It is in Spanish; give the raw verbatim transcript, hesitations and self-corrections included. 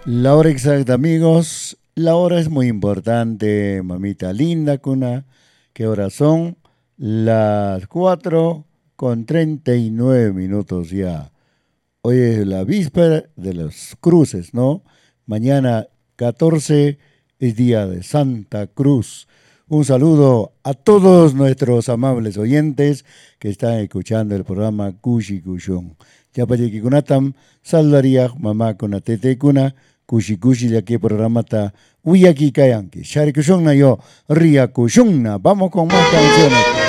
La hora exacta, amigos. La hora es muy importante, mamita linda, cuna. ¿Qué horas son? Las cuatro con treinta y nueve minutos ya. Hoy es la víspera de los cruces, ¿no? Mañana catorce es día de Santa Cruz. Un saludo a todos nuestros amables oyentes que están escuchando el programa Kushi Kushon. Ya para que kunatam saludaría mamá con la tete kuna Kushi Kushi de aquí programa ta Uyaki Kayanki. Shari Kushon na yo, Ria Kushon na. Vamos con más canciones.